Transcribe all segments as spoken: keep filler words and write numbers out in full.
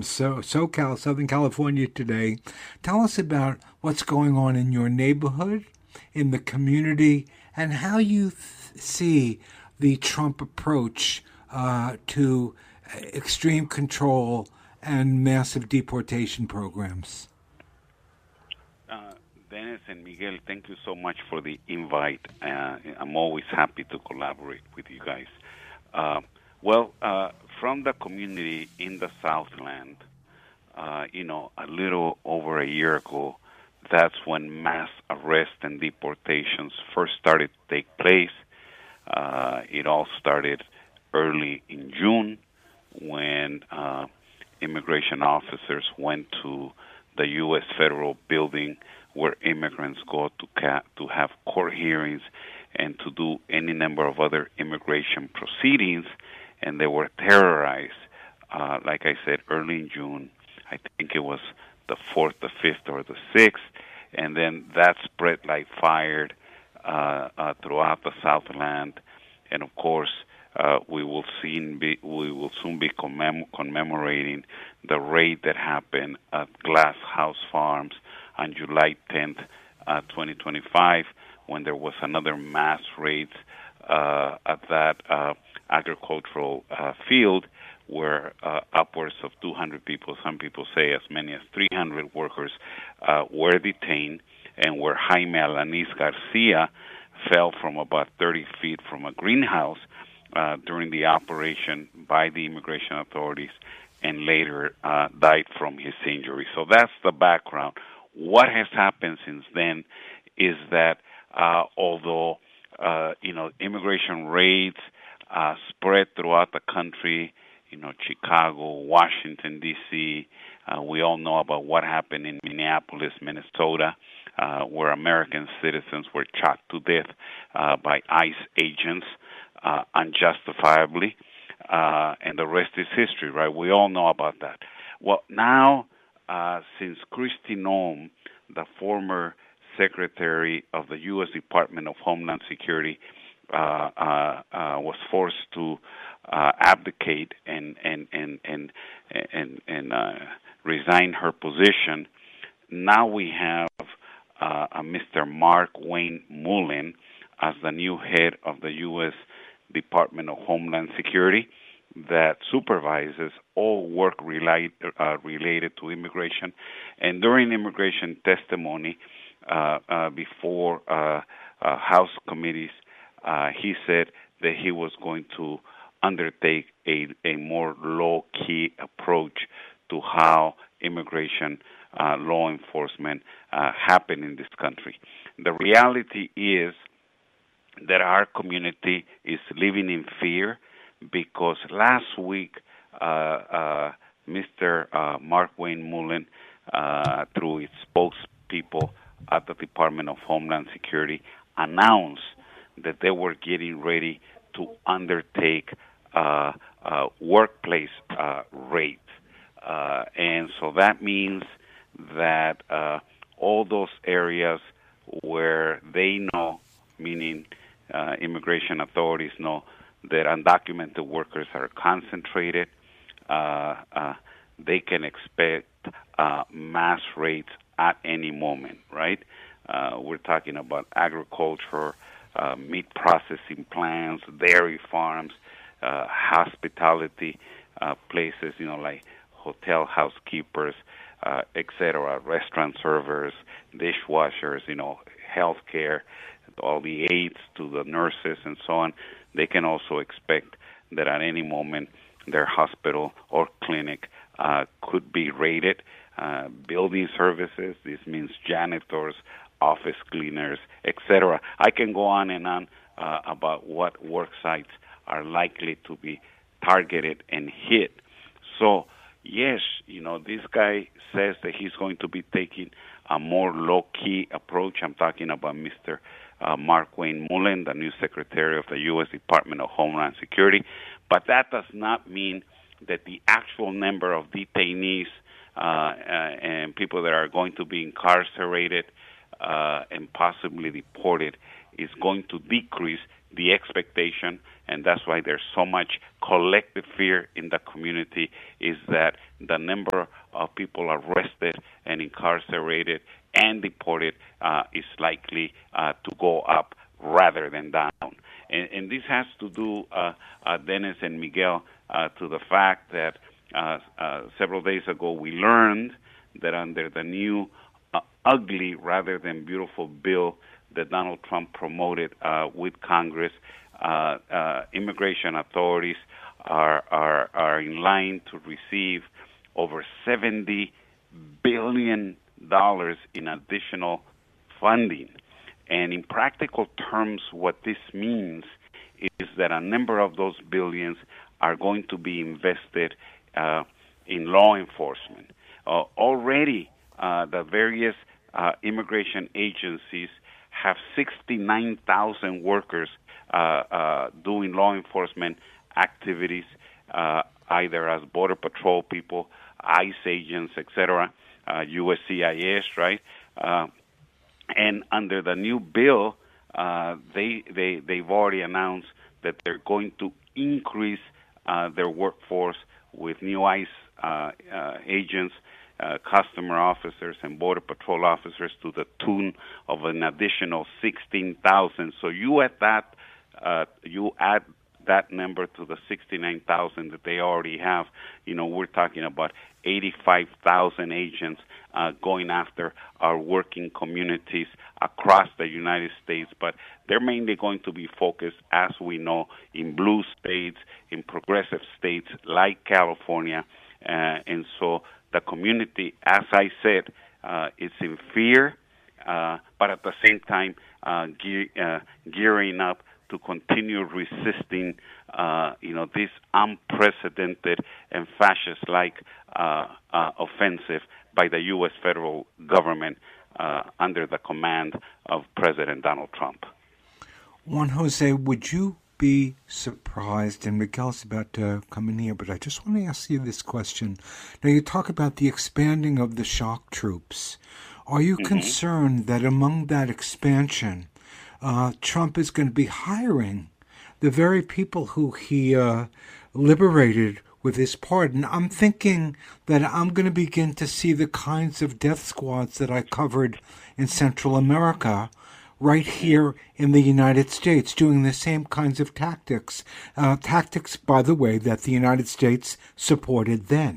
from so- SoCal, Southern California today. Tell us about what's going on in your neighborhood, in the community, and how you th- see the Trump approach uh, to extreme control and massive deportation programs. Uh, Dennis and Miguel, thank you so much for the invite. Uh, I'm always happy to collaborate with you guys. Uh, well, uh, from the community in the Southland, uh, you know, a little over a year ago, that's when mass arrests and deportations first started to take place. Uh, it all started early in June when uh, immigration officers went to the U S federal building where immigrants go to ca- to have court hearings and to do any number of other immigration proceedings, and they were terrorized. Uh, like I said, early in June, I think it was the fourth, the fifth, or the sixth, and then that spread like fire uh, uh, throughout the Southland, and of course, uh, we will soon be we will soon be commem- commemorating the raid that happened at Glass House Farms on July tenth, uh, twenty twenty-five, when there was another mass raid uh, at that uh, agricultural uh, field where uh, upwards of two hundred people, some people say as many as three hundred workers, uh, were detained, and where Jaime Alanis Garcia fell from about thirty feet from a greenhouse uh, during the operation by the immigration authorities, and later uh, died from his injury. So that's the background. What has happened since then is that uh, although uh, you know immigration raids uh, spread throughout the country, you know Chicago, Washington D C, uh, we all know about what happened in Minneapolis, Minnesota, uh, where American citizens were shot to death uh, by ICE agents uh, unjustifiably, uh, and the rest is history, right? We all know about that. Well, now, uh, since Kristi Noem, the former Secretary of the U S Department of Homeland Security, uh, uh, uh, was forced to uh, abdicate and and and and and, and uh, resign her position, now we have uh, a Mister Mark Wayne Mullen as the new head of the U S Department of Homeland Security that supervises all work relate, uh, related to immigration. And during immigration testimony uh, uh, before uh, uh, House committees, uh, he said that he was going to undertake a, a more low-key approach to how immigration uh, law enforcement uh, happen in this country. The reality is that our community is living in fear because last week uh, uh, Mister Uh, Mark Wayne Mullen, uh, through its spokespeople at the Department of Homeland Security, announced that they were getting ready to undertake uh, uh, workplace uh, raids. Uh, and so that means that uh, all those areas where they know, meaning uh, immigration authorities know, that undocumented workers are concentrated, uh, uh, they can expect uh, mass raids at any moment, right? Uh, we're talking about agriculture, uh, meat processing plants, dairy farms, uh, hospitality uh, places, you know, like hotel housekeepers, uh, et cetera, restaurant servers, dishwashers, you know, healthcare, all the aides to the nurses and so on. They can also expect that at any moment their hospital or clinic uh, could be raided. Uh, building services, this means janitors, office cleaners, et cetera. I can go on and on uh, about what work sites are likely to be targeted and hit. So, yes, you know, this guy says that he's going to be taking a more low-key approach. I'm talking about Mister Uh, Mark Wayne Mullen, the new Secretary of the U S Department of Homeland Security. But that does not mean that the actual number of detainees uh, uh, and people that are going to be incarcerated uh, and possibly deported is going to decrease. The expectation and that's why there's so much collective fear in the community, is that the number of people arrested and incarcerated and deported uh, is likely uh, to go up rather than down. And, and this has to do, uh, uh, Dennis and Miguel, uh, to the fact that uh, uh, several days ago we learned that under the new uh, ugly rather than beautiful bill that Donald Trump promoted uh, with Congress, uh, uh, immigration authorities are, are, are in line to receive over seventy billion dollars in additional funding. And in practical terms, what this means is that a number of those billions are going to be invested uh, in law enforcement. Uh, already, uh, the various uh, immigration agencies have sixty-nine thousand workers uh, uh, doing law enforcement activities, uh, either as Border Patrol people, ICE agents, et cetera, uh, U S C I S, right? Uh, and under the new bill, uh, they, they, they've already announced that they're going to increase uh, their workforce with new ICE uh, uh, agents, uh, customer officers, and Border Patrol officers to the tune of an additional sixteen thousand. So you add that, uh, you add that number to the sixty-nine thousand that they already have, you know, we're talking about eighty-five thousand agents uh, going after our working communities across the United States. But they're mainly going to be focused, as we know, in blue states, in progressive states like California. Uh, and so the community, as I said, uh, is in fear, uh, but at the same time uh, gear, uh, gearing up to continue resisting, uh, you know, this unprecedented and fascist-like uh, uh, offensive by the U S federal government uh, under the command of President Donald Trump. Juan Jose, would you be surprised, and Miguel's about to come in here, but I just want to ask you this question. Now, you talk about the expanding of the shock troops. Are you mm-hmm. concerned that among that expansion, Uh, Trump is going to be hiring the very people who he uh, liberated with his pardon? I'm thinking that I'm going to begin to see the kinds of death squads that I covered in Central America right here in the United States, doing the same kinds of tactics. Uh, tactics, by the way, that the United States supported then.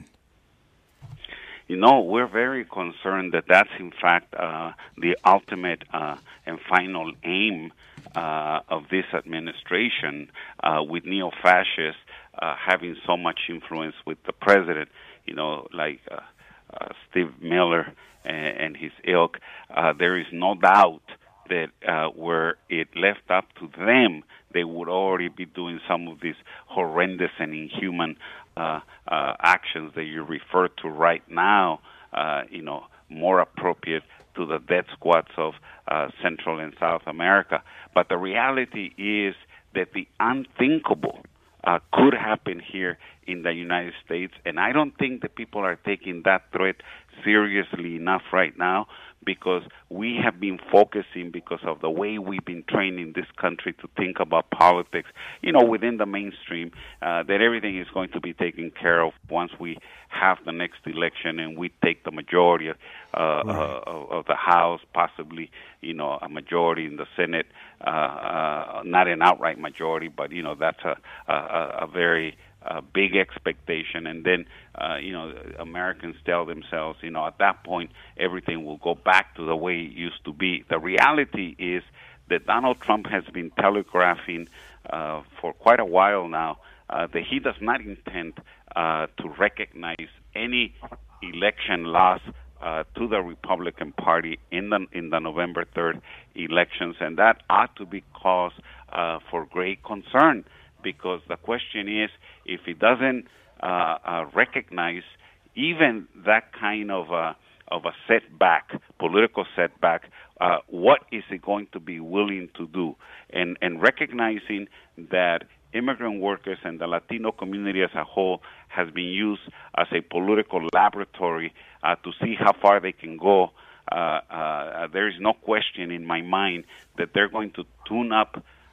You know, we're very concerned that that's, in fact, uh, the ultimate uh, and final aim uh, of this administration, uh, with neo-fascists uh, having so much influence with the president, you know, like uh, uh, Steve Miller and, and his ilk. Uh, there is no doubt that uh, were it left up to them, they would already be doing some of these horrendous and inhuman uh, uh, actions that you refer to right now, uh, you know, more appropriate to the death squads of uh, Central and South America. But the reality is that the unthinkable uh, could happen here in the United States, and I don't think that people are taking that threat seriously enough right now, because we have been focusing, because of the way we've been trained in this country to think about politics, you know, within the mainstream, uh, that everything is going to be taken care of once we have the next election and we take the majority of, uh, right. uh, of, of the House, possibly, you know, a majority in the Senate, uh, uh, not an outright majority, but, you know, that's a, a, a very a big expectation, and then, uh, you know, Americans tell themselves, you know, at that point, everything will go back to the way it used to be. The reality is that Donald Trump has been telegraphing uh, for quite a while now uh, that he does not intend uh, to recognize any election loss uh, to the Republican Party in the in the November third elections, and that ought to be cause uh, for great concern. Because the question is, if he doesn't uh, uh, recognize even that kind of a, of a setback, political setback, uh, what is he going to be willing to do? And, and recognizing that immigrant workers and the Latino community as a whole has been used as a political laboratory uh, to see how far they can go, uh, uh, there is no question in my mind that they're going to tune up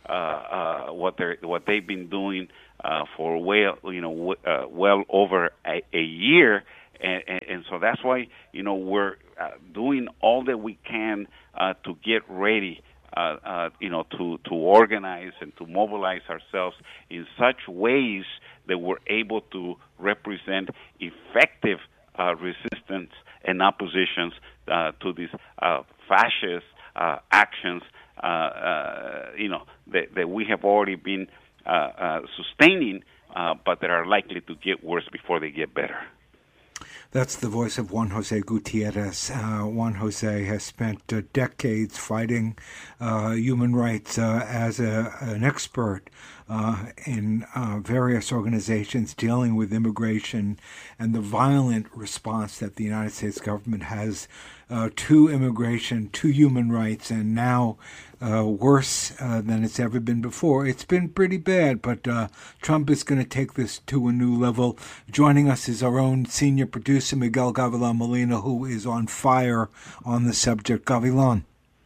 uh, uh, what they what they've been doing uh, for well you know w- uh, well over a, a year, and, and, and so that's why you know we're uh, doing all that we can uh, to get ready. Uh, uh, you know, to, to organize and to mobilize ourselves in such ways that we're able to represent effective uh, resistance and oppositions uh, to these uh, fascist uh, actions, uh, uh, you know, that, that we have already been uh, uh, sustaining, uh, but that are likely to get worse before they get better. That's the voice of Juan Jose Gutierrez. Uh, Juan Jose has spent uh, decades fighting uh, human rights uh, as a, an expert uh, in uh, various organizations dealing with immigration and the violent response that the United States government has uh, to immigration, to human rights, and now uh, worse uh, than it's ever been before. It's been pretty bad, but uh, Trump is going to take this to a new level. Joining us is our own senior producer, Miguel Gavilan Molina, who is on fire on the subject. Gavilan.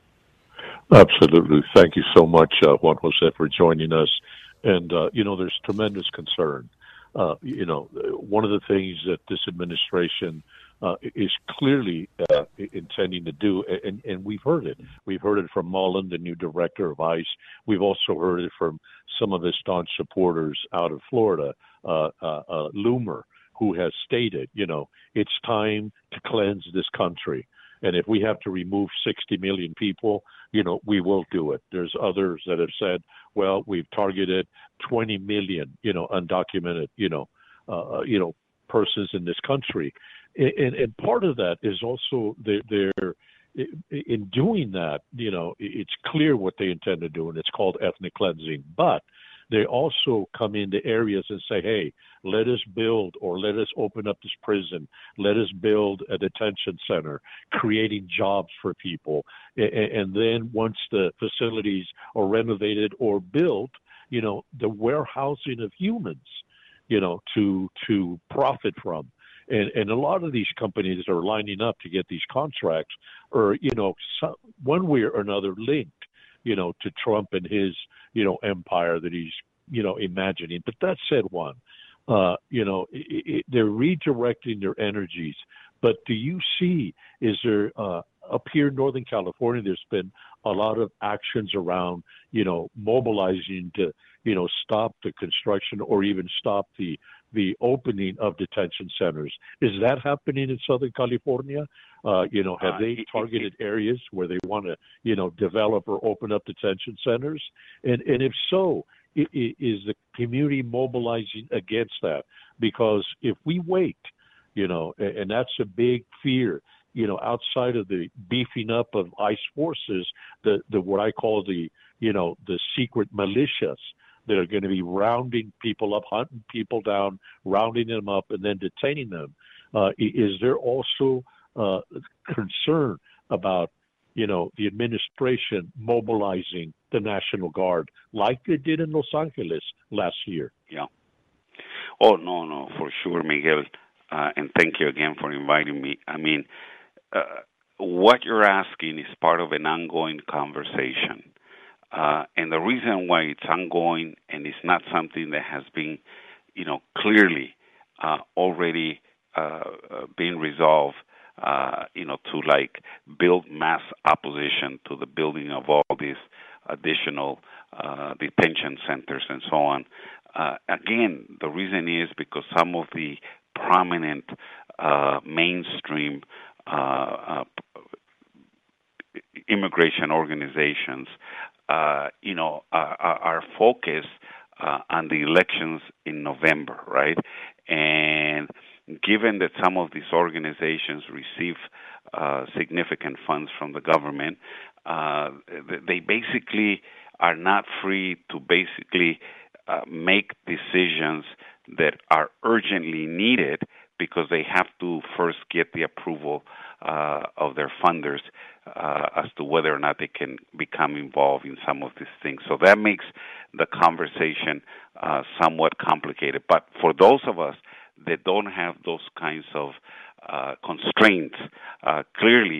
Absolutely. Thank you so much, uh, Juan Jose, for joining us. And, uh, you know, there's tremendous concern. Uh, you know, one of the things that this administration uh, is clearly uh, intending to do, and, and we've heard it. We've heard it from Mullen, the new director of ICE. We've also heard it from some of his staunch supporters out of Florida, uh, uh, uh, Loomer, who has stated, you know, it's time to cleanse this country. And if we have to remove sixty million people, you know, we will do it. There's others that have said, well, we've targeted twenty million, you know, undocumented, you know, uh, you know, persons in this country. And, and part of that is also they're, they're in doing that, you know, it's clear what they intend to do, and it's called ethnic cleansing. But they also come into areas and say, hey, let us build or let us open up this prison. Let us build a detention center, creating jobs for people. And then once the facilities are renovated or built, you know, the warehousing of humans, you know, to to profit from. And, and a lot of these companies that are lining up to get these contracts are, you know, some, one way or another linked, you know, to Trump and his, you know, empire that he's, you know, imagining. But that said, one, uh, you know, it, it, they're redirecting their energies. But do you see, is there, uh, up here in Northern California, there's been a lot of actions around, you know, mobilizing to, you know, stop the construction or even stop the the opening of detention centers. Is that happening in Southern California? Uh, you know, have they targeted areas where they want to, you know, develop or open up detention centers? And and if so, is the community mobilizing against that? Because if we wait, you know, and that's a big fear, you know, outside of the beefing up of ICE forces, the, the what I call the, you know, the secret militias that are going to be rounding people up, hunting people down, rounding them up, and then detaining them. Uh, is there also uh, concern about, you know, the administration mobilizing the National Guard like they did in Los Angeles last year? Yeah. Oh, no, no, for sure, Miguel. Uh, and thank you again for inviting me. I mean, uh, what you're asking is part of an ongoing conversation. Uh, and the reason why it's ongoing and it's not something that has been, you know, clearly uh, already uh, being resolved, uh, you know, to like build mass opposition to the building of all these additional uh, detention centers and so on. Uh, again, the reason is because some of the prominent uh, mainstream uh, uh, immigration organizations Uh, you know, are, are focused uh, on the elections in November, right? And given that some of these organizations receive uh, significant funds from the government, uh, they basically are not free to basically uh, make decisions that are urgently needed because they have to first get the approval uh, of their funders uh, as to whether or not they can become involved in some of these things. So that makes the conversation uh, somewhat complicated. But for those of us that don't have those kinds of uh, constraints, uh, clearly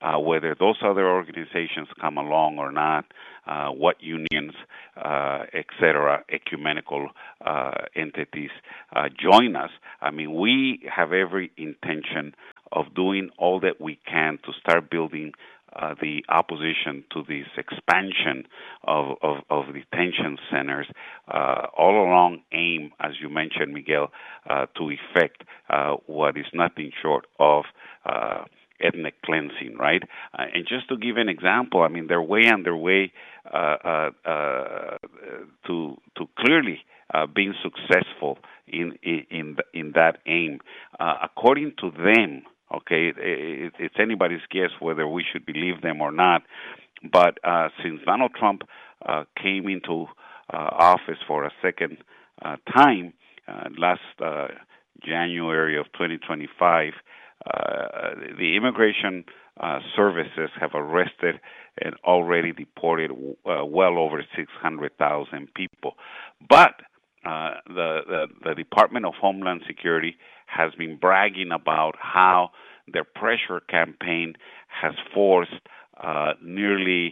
uh, whether those other organizations come along or not, uh, what unions, uh, et cetera, ecumenical uh, entities uh, join us. I mean, we have every intention of doing all that we can to start building Uh, the opposition to this expansion of, of, of detention centers, uh, all along aim, as you mentioned, Miguel, uh, to effect uh, what is nothing short of uh, ethnic cleansing, right? Uh, and just to give an example, I mean, they're way underway uh, uh, uh, to to clearly uh, being successful in in in, in that aim. Uh, according to them, okay, it, it's anybody's guess whether we should believe them or not. But uh, since Donald Trump uh, came into uh, office for a second uh, time uh, last uh, January of twenty twenty-five, uh, the immigration uh, services have arrested and already deported uh, well over six hundred thousand people. But uh, the, the the Department of Homeland Security has been bragging about how their pressure campaign has forced uh, nearly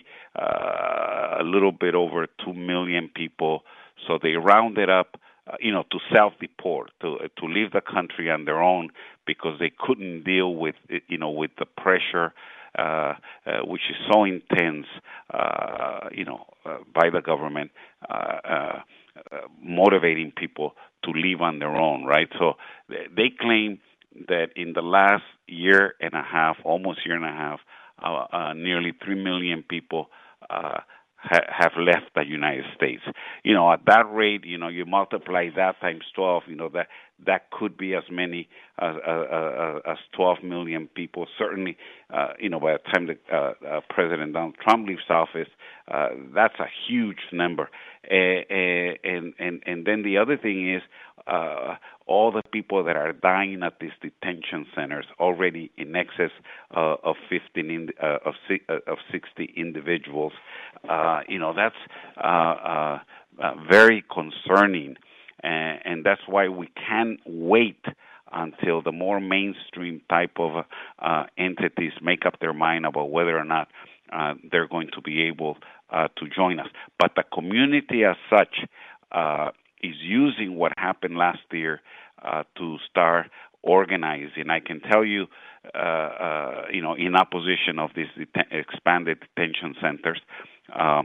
uh, a little bit over two million people. So they rounded up, uh, you know, to self-deport, to to leave the country on their own because they couldn't deal with, you know, with the pressure, uh, uh, which is so intense, uh, you know, uh, by the government, uh, uh, uh, motivating people to leave on their own, right? So they claim that in the last year and a half, almost year and a half, uh, uh, nearly three million people uh, ha- have left the United States. You know, at that rate, you know, you multiply that times twelve, you know, that that could be as many as, uh, as twelve million people. Certainly, uh, you know, by the time the uh, uh, President Donald Trump leaves office, uh, that's a huge number. Uh, and, and, and then the other thing is, uh, all the people that are dying at these detention centers, already in excess uh, of fifteen in, uh, of uh, of sixty individuals. Uh, you know, that's uh, uh, uh, very concerning, and, and that's why we can't wait until the more mainstream type of uh, entities make up their mind about whether or not uh, they're going to be able uh, to join us. But the community as such uh, is using what happened last year uh, to start organizing. I can tell you, uh, uh, you know, in opposition of these det- expanded detention centers, uh,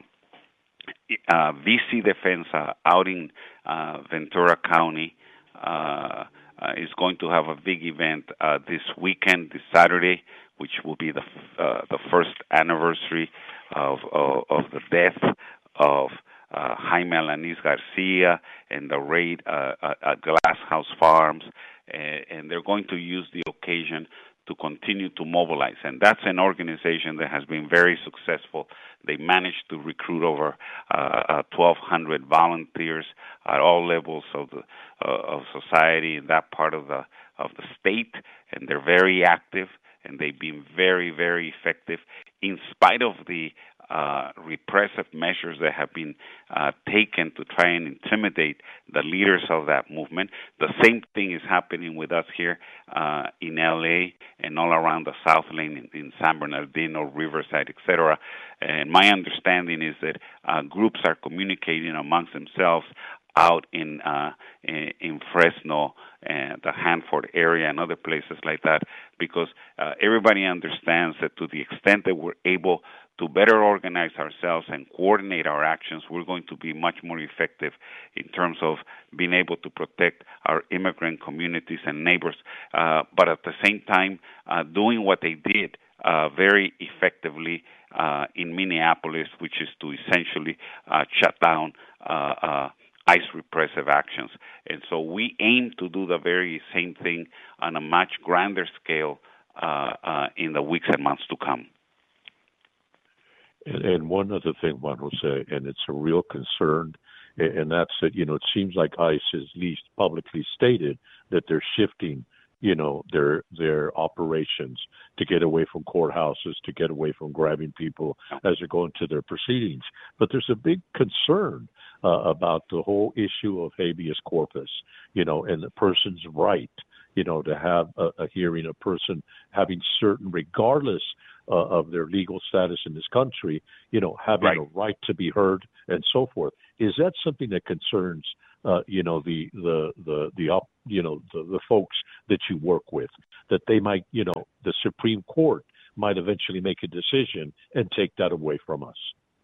uh, V C Defensa out in uh, Ventura County uh, uh, is going to have a big event uh, this weekend, this Saturday, which will be the uh, the first anniversary of of, of the death of uh, Jaime Alanis Garcia and the raid uh, at Glass House Farms, and, and they're going to use the occasion to continue to mobilize. And that's an organization that has been very successful. They managed to recruit over uh, twelve hundred volunteers at all levels of the uh, of society in that part of the of the state, and they're very active, and they've been very, very effective in spite of the uh, repressive measures that have been uh, taken to try and intimidate the leaders of that movement. The same thing is happening with us here uh, in L A and all around the South Lane, in, in San Bernardino, Riverside, et cetera. And my understanding is that uh, groups are communicating amongst themselves out in uh, in, in Fresno and the Hanford area and other places like that, because uh, everybody understands that to the extent that we're able to better organize ourselves and coordinate our actions, we're going to be much more effective in terms of being able to protect our immigrant communities and neighbors, uh, but at the same time uh, doing what they did uh, very effectively uh, in Minneapolis, which is to essentially uh, shut down uh, uh, ICE repressive actions. And so we aim to do the very same thing on a much grander scale uh, uh, in the weeks and months to come. And, and one other thing, Juan Jose, and it's a real concern, and that's that, you know, it seems like ICE has at least publicly stated that they're shifting, you know, their their operations to get away from courthouses, to get away from grabbing people as they're going to their proceedings. But there's a big concern uh, about the whole issue of habeas corpus, you know, and the person's right, you know, to have a, a hearing, a person having certain, regardless uh, of their legal status in this country, you know, having Right. a right to be heard and so forth. Is that something that concerns, uh, you know, the the the the up, you know, the, the folks that you work with, that they might, you know, the Supreme Court might eventually make a decision and take that away from us?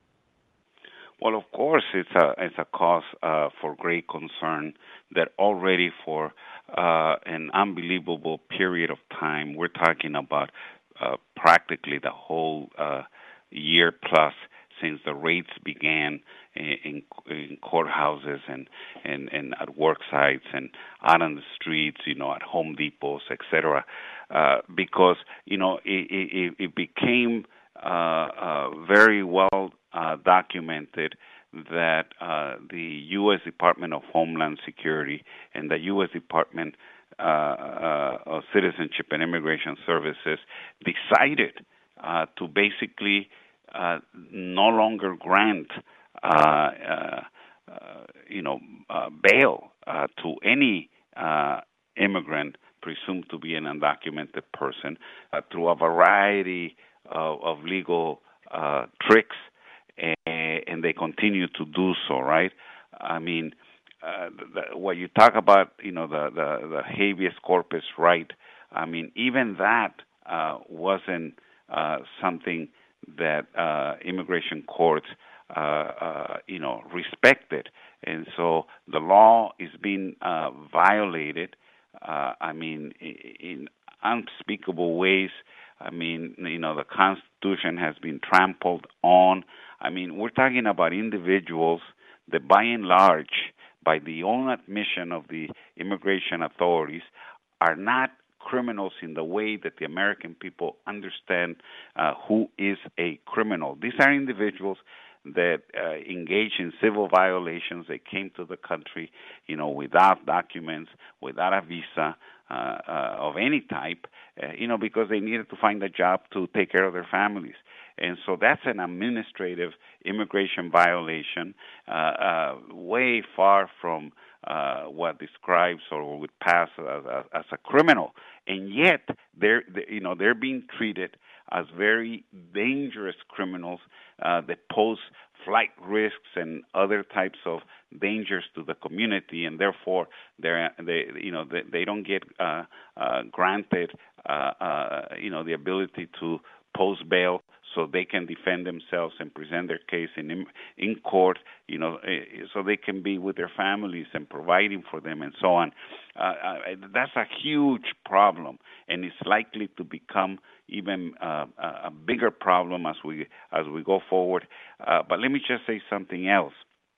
Well, of course, it's a it's a cause uh, for great concern that already for uh, an unbelievable period of time, we're talking about uh, practically the whole uh, year plus since the raids began in, in, in courthouses and, and, and at work sites and out on the streets, you know, at Home Depots, et cetera, uh, because, you know, it, it, it became uh, uh, very well uh, documented that uh, the U S Department of Homeland Security and the U S Department uh, uh, of Citizenship and Immigration Services decided uh, to basically uh, no longer grant, uh, uh, uh, you know, uh, bail uh, to any uh, immigrant presumed to be an undocumented person uh, through a variety of, of legal uh, tricks, and, and they continue to do so, right? I mean, uh, the, what you talk about, you know, the, the, the habeas corpus right, I mean, even that uh, wasn't uh, something that uh, immigration courts, uh, uh, you know, respected. And so the law is being uh, violated, uh, I mean, in, in unspeakable ways. I mean, you know, the Constitution has been trampled on. I mean, we're talking about individuals that by and large, by the own admission of the immigration authorities, are not criminals in the way that the American people understand uh, who is a criminal. These are individuals that uh, engage in civil violations. They came to the country, you know, without documents, without a visa uh, uh, of any type, uh, you know, because they needed to find a job to take care of their families. And so that's an administrative immigration violation, uh, uh, way far from uh, what describes or would pass as, as, as a criminal. And yet, they're, they, you know, they're being treated as very dangerous criminals uh, that pose flight risks and other types of dangers to the community, and therefore they're, they, you know, they, they don't get uh, uh, granted, uh, uh, you know, the ability to post bail so they can defend themselves and present their case in in court, you know, so they can be with their families and providing for them and so on. Uh, that's a huge problem, and it's likely to become even uh, a bigger problem as we as we go forward. Uh, but let me just say something else.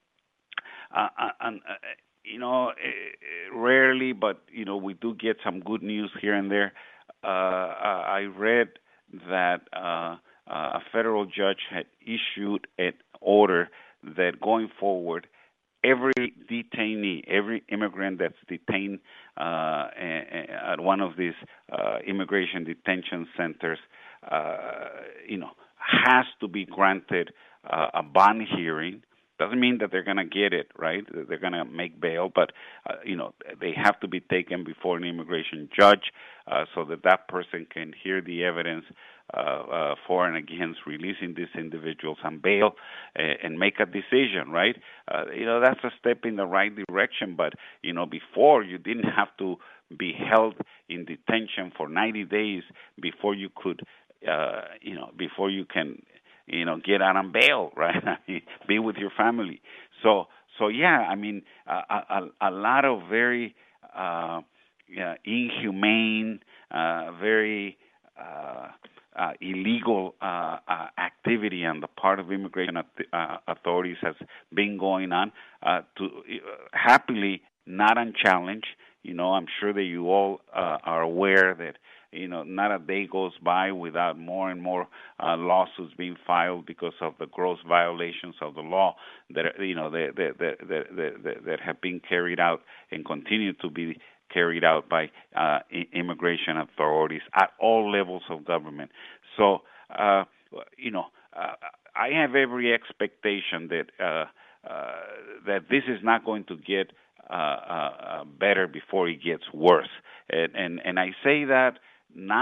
Uh, and, uh, you know, rarely, but you know, we do get some good news here and there. Uh, I read that uh, a federal judge had issued an order that going forward, every detainee, every immigrant that's detained uh, at one of these uh, immigration detention centers, uh, you know, has to be granted uh, a bond hearing. Doesn't mean that they're going to get it, right? They're going to make bail, but, uh, you know, they have to be taken before an immigration judge uh, so that that person can hear the evidence uh, uh, for and against releasing these individuals on bail and, and make a decision, right? Uh, you know, that's a step in the right direction, but, you know, before you didn't have to be held in detention for ninety days before you could, uh, you know, before you can, you know, get out on bail, right? I mean, be with your family. So, so yeah, I mean, a, a, a lot of very uh, yeah, inhumane, uh, very uh, uh, illegal uh, uh, activity on the part of immigration uh, authorities has been going on. Uh, to uh, happily not unchallenged. You know, I'm sure that you all uh, are aware that, you know, not a day goes by without more and more uh, lawsuits being filed because of the gross violations of the law that, you know, that that that that, that, that have been carried out and continue to be carried out by uh, immigration authorities at all levels of government. So, uh, you know, uh, I have every expectation that uh, uh, that this is not going to get uh, uh, better before it gets worse, and and and I say that not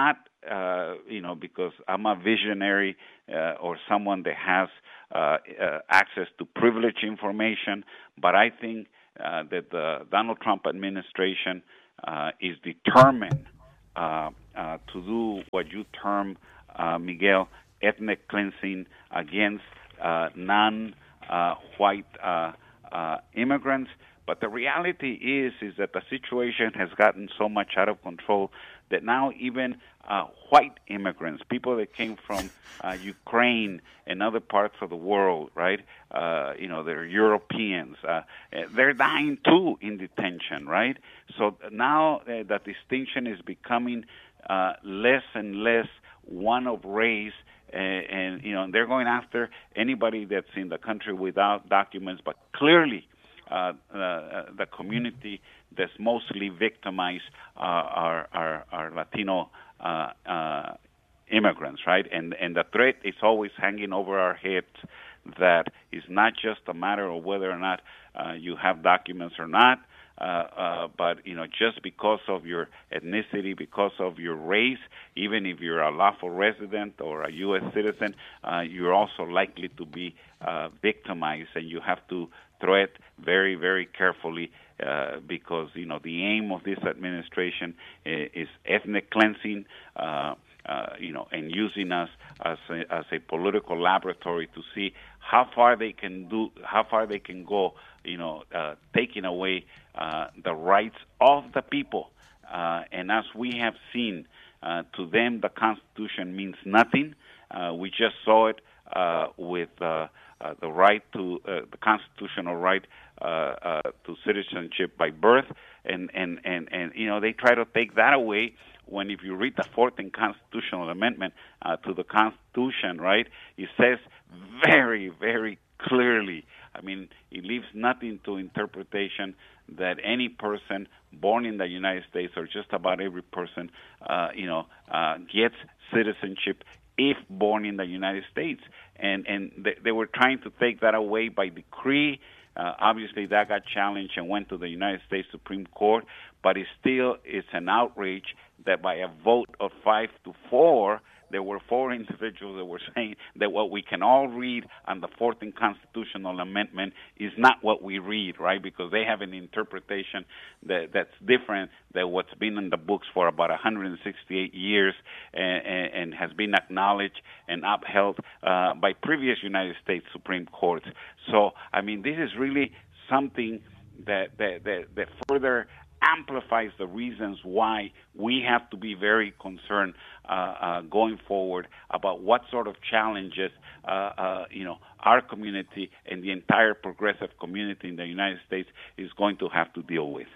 uh, you know, because I'm a visionary uh, or someone that has uh, uh, access to privileged information, but I think uh, that the Donald Trump administration uh, is determined uh, uh, to do what you term, uh, Miguel, ethnic cleansing against uh, non-white uh, uh, immigrants. But the reality is is that the situation has gotten so much out of control that now even uh, white immigrants, people that came from uh, Ukraine and other parts of the world, right? Uh, you know, they're Europeans. Uh, they're dying too in detention, right? So now uh, the distinction is becoming uh, less and less one of race. And, and, you know, they're going after anybody that's in the country without documents, but clearly uh, uh, the community that's mostly victimized uh, are, are, are Latino uh, uh, immigrants, right? And, and the threat is always hanging over our heads that it's not just a matter of whether or not uh, you have documents or not, Uh, uh, but, you know, just because of your ethnicity, because of your race, even if you're a lawful resident or a U S citizen, uh, you're also likely to be uh, victimized, and you have to tread very, very carefully uh, because, you know, the aim of this administration is, is ethnic cleansing, uh, uh, you know, and using us as a, as a political laboratory to see how far they can do, how far they can go, you know, uh, taking away uh, the rights of the people. Uh, and as we have seen, uh, to them the Constitution means nothing. Uh, we just saw it uh, with uh, uh, the right to, uh, the constitutional right uh, uh, to citizenship by birth. And, and, and, and, you know, they try to take that away when, if you read the fourteenth Constitutional Amendment uh, to the Constitution, right, it says very, very clearly, I mean, it leaves nothing to interpretation that any person born in the United States, or just about every person, uh, you know, uh, gets citizenship if born in the United States. And and they, they were trying to take that away by decree. Uh, obviously, that got challenged and went to the United States Supreme Court. But it still is an outrage that by a vote of five to four, there were four individuals that were saying that what we can all read on the fourteenth Constitutional Amendment is not what we read, right? Because they have an interpretation that, that's different than what's been in the books for about one hundred sixty-eight years and, and, and has been acknowledged and upheld uh, by previous United States Supreme Courts. So, I mean, this is really something that that, that, that further amplifies the reasons why we have to be very concerned uh, uh, going forward about what sort of challenges uh, uh, you know our community and the entire progressive community in the United States is going to have to deal with.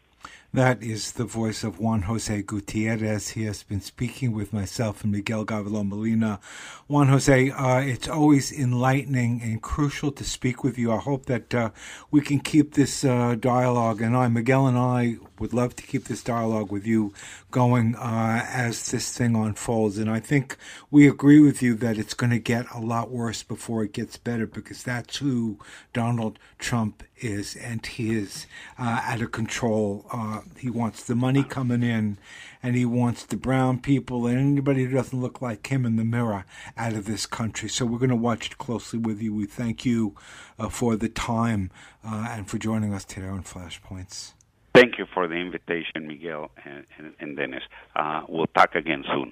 That is the voice of Juan Jose Gutierrez. He has been speaking with myself and Miguel Gavilon Molina. Juan Jose, uh, it's always enlightening and crucial to speak with you. I hope that uh, we can keep this uh, dialogue, and I, Miguel and I, would love to keep this dialogue with you going uh, as this thing unfolds. And I think we agree with you that it's going to get a lot worse before it gets better, because that's who Donald Trump is, and he is uh, out of control. Uh, he wants the money coming in, and he wants the brown people and anybody who doesn't look like him in the mirror out of this country. So we're going to watch it closely with you. We thank you uh, for the time uh, and for joining us today on Flashpoints. Thank you for the invitation, Miguel and, and, and Dennis. Uh, we'll talk again soon.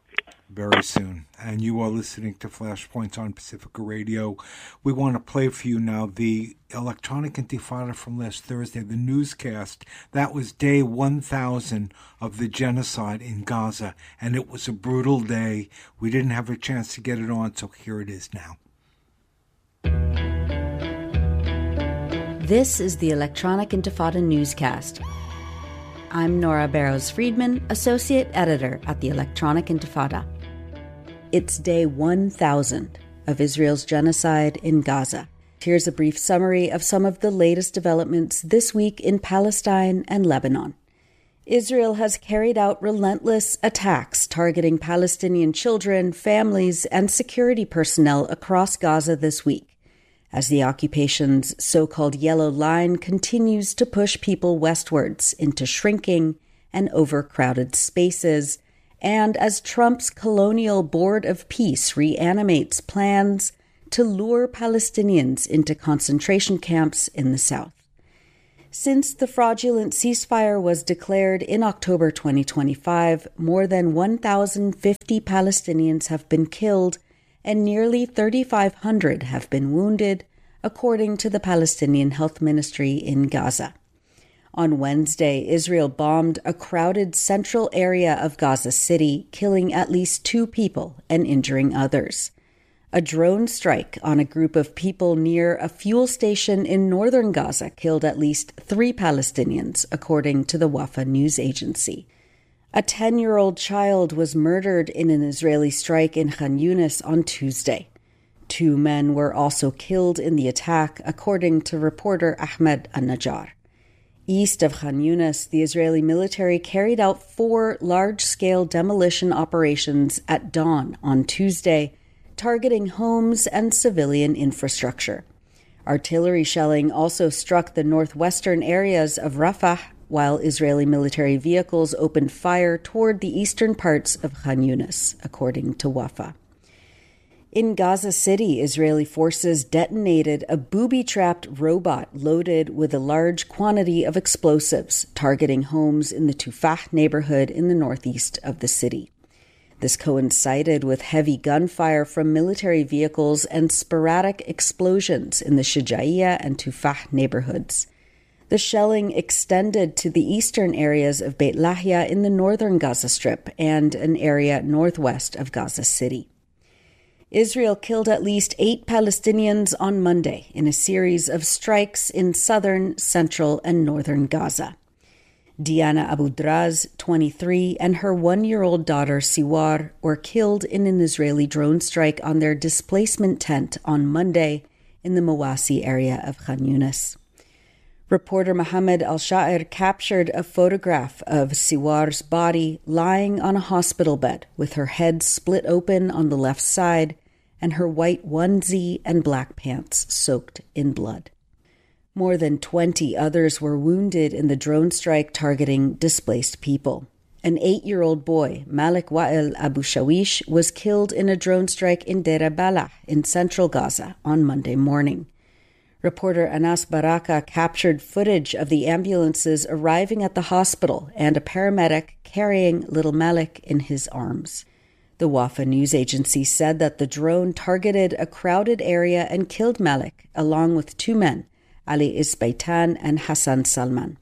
Very soon. And you are listening to Flashpoints on Pacifica Radio. We want to play for you now the Electronic Intifada from last Thursday, the newscast. That was day one thousand of the genocide in Gaza, and it was a brutal day. We didn't have a chance to get it on, so here it is now. This is the Electronic Intifada newscast. I'm Nora Barrows-Friedman, Associate Editor at the Electronic Intifada. It's day one thousand of Israel's genocide in Gaza. Here's a brief summary of some of the latest developments this week in Palestine and Lebanon. Israel has carried out relentless attacks targeting Palestinian children, families, and security personnel across Gaza this week, as the occupation's so-called Yellow Line continues to push people westwards into shrinking and overcrowded spaces and as Trump's Colonial Board of Peace reanimates plans to lure Palestinians into concentration camps in the south. Since the fraudulent ceasefire was declared in October twenty twenty-five, more than one thousand fifty Palestinians have been killed and nearly three thousand five hundred have been wounded, according to the Palestinian Health Ministry in Gaza. On Wednesday, Israel bombed a crowded central area of Gaza City, killing at least two people and injuring others. A drone strike on a group of people near a fuel station in northern Gaza killed at least three Palestinians, according to the Wafa news agency. A ten-year-old child was murdered in an Israeli strike in Khan Yunis on Tuesday. Two men were also killed in the attack, according to reporter Ahmed Al-Najjar. East of Khan Yunis, the Israeli military carried out four large-scale demolition operations at dawn on Tuesday, targeting homes and civilian infrastructure. Artillery shelling also struck the northwestern areas of Rafah, while Israeli military vehicles opened fire toward the eastern parts of Khan Yunis, according to Wafa. In Gaza City, Israeli forces detonated a booby-trapped robot loaded with a large quantity of explosives, targeting homes in the Tufah neighborhood in the northeast of the city. This coincided with heavy gunfire from military vehicles and sporadic explosions in the Shujaiya and Tufah neighborhoods. The shelling extended to the eastern areas of Beit Lahia in the northern Gaza Strip and an area northwest of Gaza City. Israel killed at least eight Palestinians on Monday in a series of strikes in southern, central, and northern Gaza. Diana Abu Draz, twenty-three, and her one-year-old daughter Siwar were killed in an Israeli drone strike on their displacement tent on Monday in the Mawasi area of Khan Yunis. Reporter Mohammed Al-Sha'ir captured a photograph of Siwar's body lying on a hospital bed with her head split open on the left side and her white onesie and black pants soaked in blood. More than twenty others were wounded in the drone strike targeting displaced people. An eight-year-old boy, Malik Wa'il Abu Shawish, was killed in a drone strike in Deir Balah in central Gaza on Monday morning. Reporter Anas Baraka captured footage of the ambulances arriving at the hospital and a paramedic carrying little Malik in his arms. The Wafa news agency said that the drone targeted a crowded area and killed Malik, along with two men, Ali Isbaitan and Hassan Salman.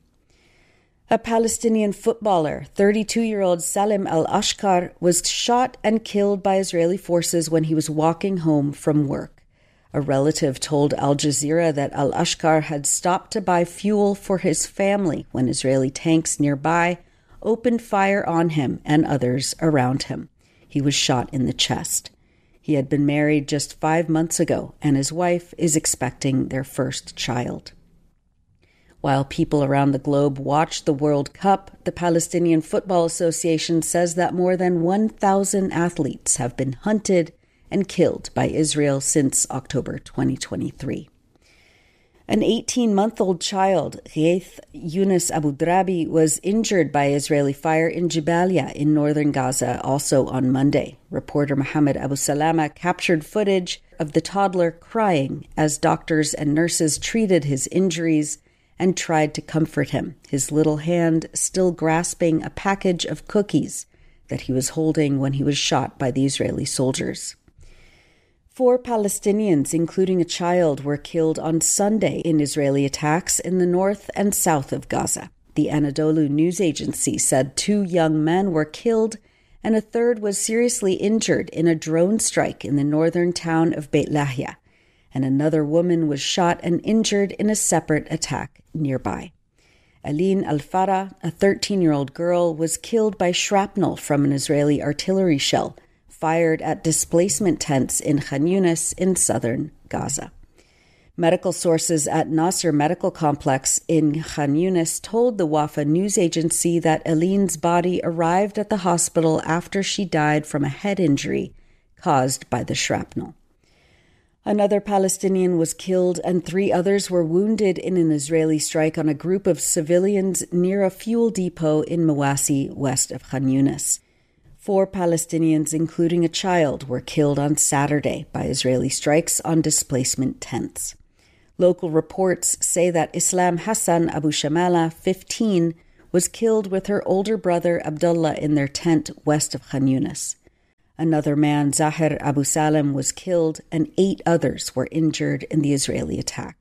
A Palestinian footballer, thirty-two-year-old Salim al-Ashkar, was shot and killed by Israeli forces when he was walking home from work. A relative told Al Jazeera that al-Ashkar had stopped to buy fuel for his family when Israeli tanks nearby opened fire on him and others around him. He was shot in the chest. He had been married just five months ago, and his wife is expecting their first child. While people around the globe watch the World Cup, the Palestinian Football Association says that more than one thousand athletes have been hunted and killed by Israel since October twenty twenty-three. An eighteen-month-old child, Ghaith Yunus Abu Drabi, was injured by Israeli fire in Jabalia in northern Gaza also on Monday. Reporter Mohammed Abu Salama captured footage of the toddler crying as doctors and nurses treated his injuries and tried to comfort him, his little hand still grasping a package of cookies that he was holding when he was shot by the Israeli soldiers. Four Palestinians, including a child, were killed on Sunday in Israeli attacks in the north and south of Gaza. The Anadolu news agency said two young men were killed and a third was seriously injured in a drone strike in the northern town of Beit Lahia, and another woman was shot and injured in a separate attack nearby. Aline Al-Farah, a thirteen-year-old girl, was killed by shrapnel from an Israeli artillery shell fired at displacement tents in Khan Yunis in southern Gaza. Medical sources at Nasser Medical Complex in Khan Yunis told the Wafa news agency that Aline's body arrived at the hospital after she died from a head injury caused by the shrapnel. Another Palestinian was killed and three others were wounded in an Israeli strike on a group of civilians near a fuel depot in Mawasi, west of Khan Yunis. Four Palestinians, including a child, were killed on Saturday by Israeli strikes on displacement tents. Local reports say that Islam Hassan Abu Shamala, fifteen, was killed with her older brother Abdullah in their tent west of Khan Yunis. Another man, Zahir Abu Salam, was killed and eight others were injured in the Israeli attack.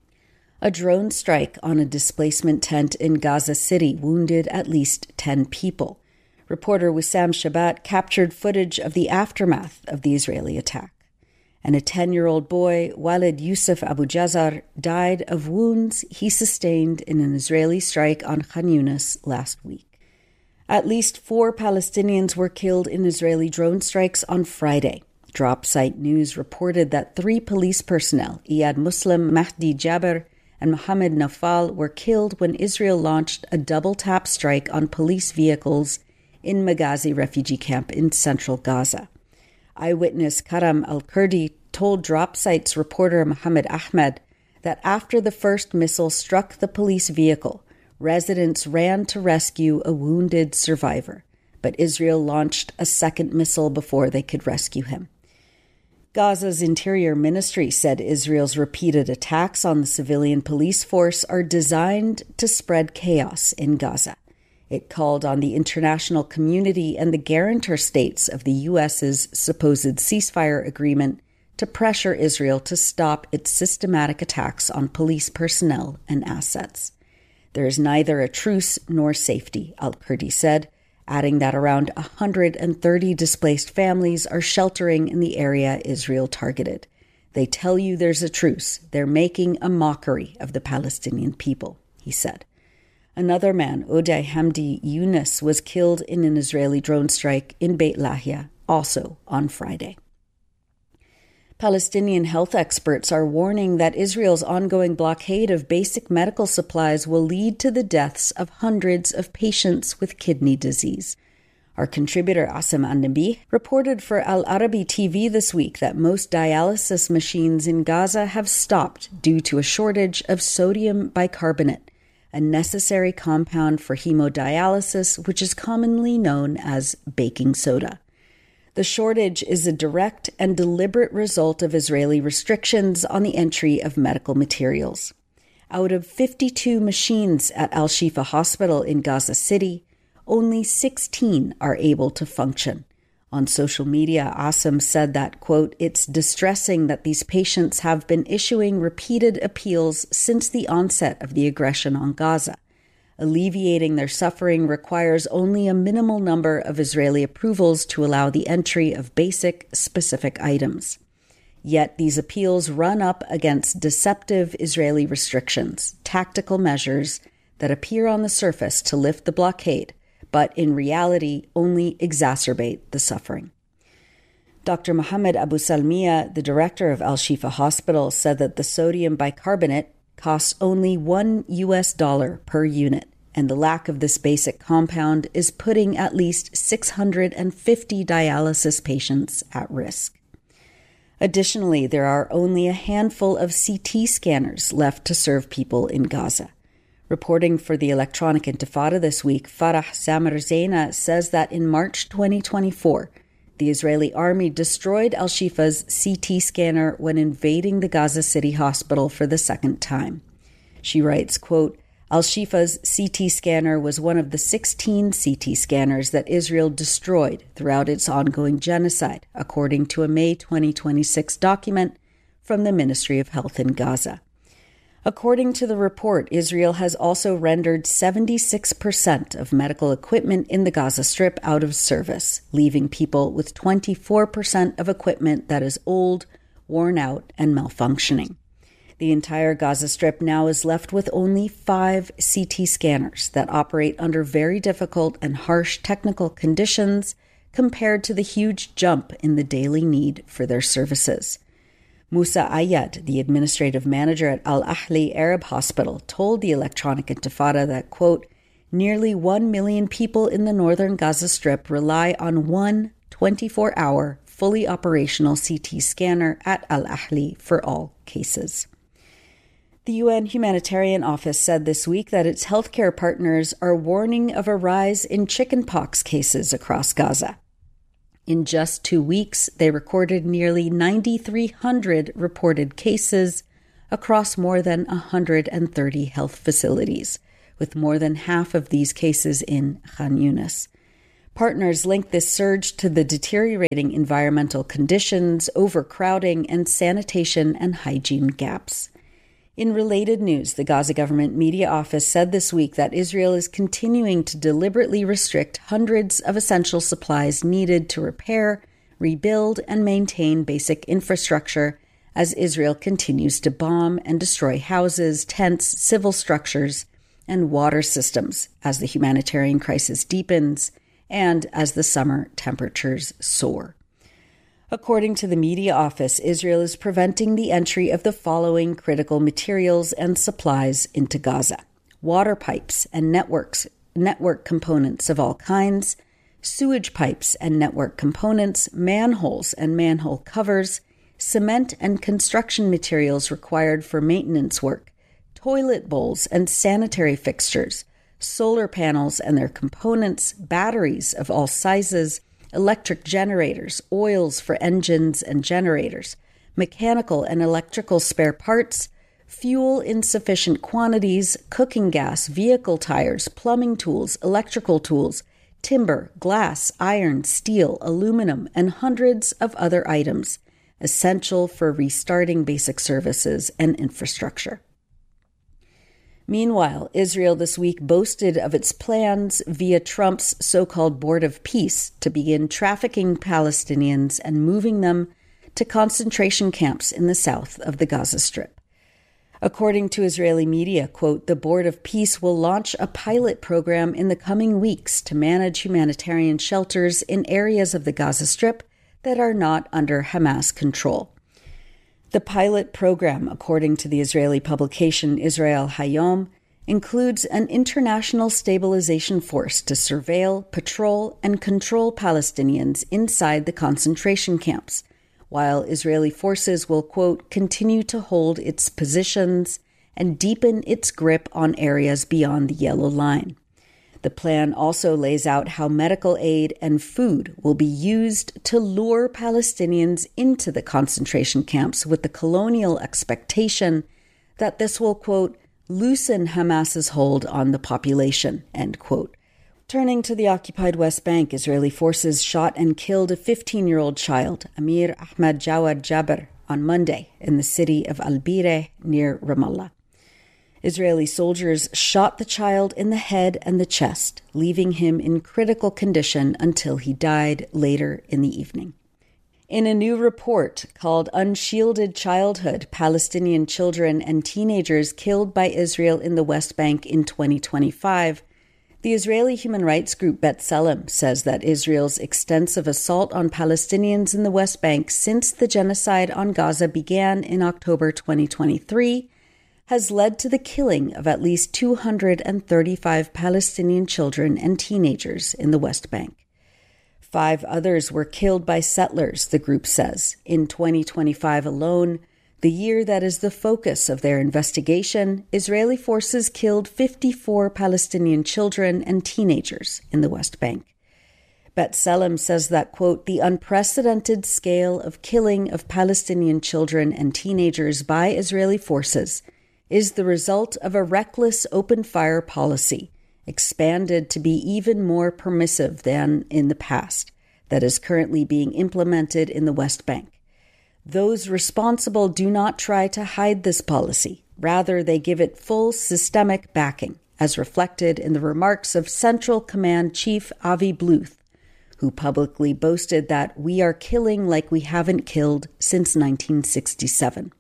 A drone strike on a displacement tent in Gaza City wounded at least ten people. Reporter Wissam Shabat captured footage of the aftermath of the Israeli attack. And a ten-year-old boy, Walid Yusuf Abu Jazar, died of wounds he sustained in an Israeli strike on Khan Yunis last week. At least four Palestinians were killed in Israeli drone strikes on Friday. Drop Site News reported that three police personnel, Iyad Muslim, Mahdi Jaber, and Mohammed Nafal, were killed when Israel launched a double-tap strike on police vehicles in Maghazi refugee camp in central Gaza. Eyewitness Karam Al-Kurdi told Drop Site's reporter Mohammed Ahmed that after the first missile struck the police vehicle, residents ran to rescue a wounded survivor, but Israel launched a second missile before they could rescue him. Gaza's Interior Ministry said Israel's repeated attacks on the civilian police force are designed to spread chaos in Gaza. It called on the international community and the guarantor states of the U S's supposed ceasefire agreement to pressure Israel to stop its systematic attacks on police personnel and assets. There is neither a truce nor safety, Al-Kurdi said, adding that around one hundred thirty displaced families are sheltering in the area Israel targeted. They tell you there's a truce. They're making a mockery of the Palestinian people, he said. Another man, Uday Hamdi Yunus, was killed in an Israeli drone strike in Beit Lahia, also on Friday. Palestinian health experts are warning that Israel's ongoing blockade of basic medical supplies will lead to the deaths of hundreds of patients with kidney disease. Our contributor Asim An-Nabi reported for Al Arabi T V this week that most dialysis machines in Gaza have stopped due to a shortage of sodium bicarbonate, a necessary compound for hemodialysis, which is commonly known as baking soda. The shortage is a direct and deliberate result of Israeli restrictions on the entry of medical materials. Out of fifty-two machines at Al-Shifa Hospital in Gaza City, only sixteen are able to function. On social media, Asim said that, quote, "It's distressing that these patients have been issuing repeated appeals since the onset of the aggression on Gaza. Alleviating their suffering requires only a minimal number of Israeli approvals to allow the entry of basic, specific items. Yet these appeals run up against deceptive Israeli restrictions, tactical measures that appear on the surface to lift the blockade, but in reality only exacerbate the suffering." Doctor Mohammed Abu Salmiya, the director of Al-Shifa Hospital, said that the sodium bicarbonate costs only one U S dollar per unit, and the lack of this basic compound is putting at least six hundred fifty dialysis patients at risk. Additionally, there are only a handful of C T scanners left to serve people in Gaza. Reporting for the Electronic Intifada this week, Farah Samar Zaina says that in March twenty twenty-four, the Israeli army destroyed Al-Shifa's C T scanner when invading the Gaza City hospital for the second time. She writes, quote, "Al-Shifa's C T scanner was one of the sixteen C T scanners that Israel destroyed throughout its ongoing genocide, according to a May twenty twenty-six document from the Ministry of Health in Gaza. According to the report, Israel has also rendered seventy-six percent of medical equipment in the Gaza Strip out of service, leaving people with twenty-four percent of equipment that is old, worn out, and malfunctioning. The entire Gaza Strip now is left with only five C T scanners that operate under very difficult and harsh technical conditions compared to the huge jump in the daily need for their services. Musa Ayad, the administrative manager at Al-Ahli Arab Hospital, told the Electronic Intifada that, quote, "Nearly one million people in the northern Gaza Strip rely on one twenty-four hour, fully operational C T scanner at Al-Ahli for all cases." The U N Humanitarian Office said this week that its healthcare partners are warning of a rise in chickenpox cases across Gaza. In just two weeks, they recorded nearly nine thousand three hundred reported cases across more than one hundred thirty health facilities, with more than half of these cases in Khan Yunis. Partners link this surge to the deteriorating environmental conditions, overcrowding, and sanitation and hygiene gaps. In related news, the Gaza government media office said this week that Israel is continuing to deliberately restrict hundreds of essential supplies needed to repair, rebuild, and maintain basic infrastructure as Israel continues to bomb and destroy houses, tents, civil structures, and water systems as the humanitarian crisis deepens and as the summer temperatures soar. According to the media office, Israel is preventing the entry of the following critical materials and supplies into Gaza: water pipes and networks, network components of all kinds, sewage pipes and network components, manholes and manhole covers, cement and construction materials required for maintenance work, toilet bowls and sanitary fixtures, solar panels and their components, batteries of all sizes, electric generators, oils for engines and generators, mechanical and electrical spare parts, fuel in sufficient quantities, cooking gas, vehicle tires, plumbing tools, electrical tools, timber, glass, iron, steel, aluminum, and hundreds of other items essential for restarting basic services and infrastructure. Meanwhile, Israel this week boasted of its plans via Trump's so-called Board of Peace to begin trafficking Palestinians and moving them to concentration camps in the south of the Gaza Strip. According to Israeli media, quote, the Board of Peace will launch a pilot program in the coming weeks to manage humanitarian shelters in areas of the Gaza Strip that are not under Hamas control. The pilot program, according to the Israeli publication Israel Hayom, includes an international stabilization force to surveil, patrol, and control Palestinians inside the concentration camps, while Israeli forces will, quote, continue to hold its positions and deepen its grip on areas beyond the yellow line. The plan also lays out how medical aid and food will be used to lure Palestinians into the concentration camps with the colonial expectation that this will, quote, loosen Hamas's hold on the population, end quote. Turning to the occupied West Bank, Israeli forces shot and killed a fifteen-year-old child, Amir Ahmad Jawad Jaber, on Monday in the city of Al-Bireh near Ramallah. Israeli soldiers shot the child in the head and the chest, leaving him in critical condition until he died later in the evening. In a new report called Unshielded Childhood, Palestinian Children and Teenagers Killed by Israel in the West Bank in twenty twenty-five, the Israeli human rights group B'Tselem says that Israel's extensive assault on Palestinians in the West Bank since the genocide on Gaza began in October twenty twenty-three has led to the killing of at least two hundred thirty-five Palestinian children and teenagers in the West Bank. Five others were killed by settlers, the group says, in twenty twenty-five alone. The year that is the focus of their investigation, Israeli forces killed fifty-four Palestinian children and teenagers in the West Bank. B'Tselem says that, quote, the unprecedented scale of killing of Palestinian children and teenagers by Israeli forces is the result of a reckless open-fire policy, expanded to be even more permissive than in the past, that is currently being implemented in the West Bank. Those responsible do not try to hide this policy. Rather, they give it full systemic backing, as reflected in the remarks of Central Command Chief Avi Bluth, who publicly boasted that we are killing like we haven't killed since nineteen sixty-seven.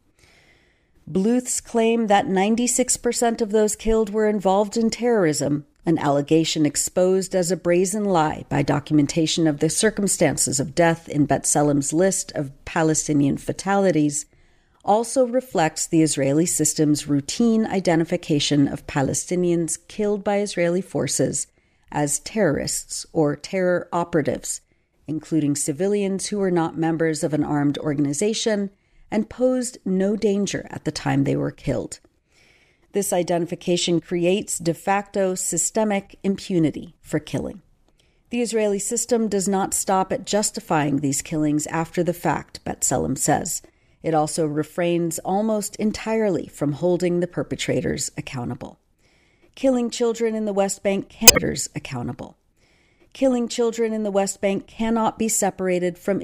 Bluth's claim that ninety-six percent of those killed were involved in terrorism, an allegation exposed as a brazen lie by documentation of the circumstances of death in B'Tselem's list of Palestinian fatalities, also reflects the Israeli system's routine identification of Palestinians killed by Israeli forces as terrorists or terror operatives, including civilians who were not members of an armed organization and posed no danger at the time they were killed. This identification creates de facto systemic impunity for killing. The Israeli system does not stop at justifying these killings after the fact, B'Tselem says. It also refrains almost entirely from holding the perpetrators accountable. Killing children in the West Bank can't be accountable. Killing children in the West Bank cannot be separated from